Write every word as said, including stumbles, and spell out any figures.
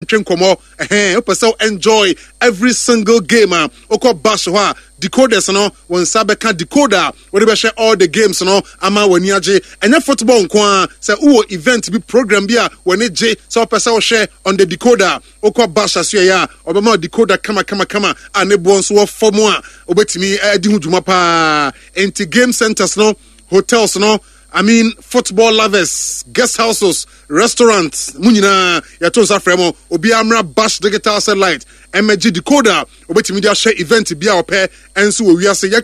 twetwe nkɔmɔ eh o person enjoy every single game ah okɔ bash ho a decoders no won sa beka decoder we be share all the games no ama wani age enya football nko a say wo event bi program bi a wani je so person wo share on the decoder okɔ bash aso ya obema decoder kama kama kama anebo nso wo form a obetimi adi hu dwuma pa enti game centers no hotels no I mean football lovers guest houses restaurants munyina ya to sa fremo obi amra bash digital satellite emergency decoder obetimi dia share event bia opɛ enso wo wiase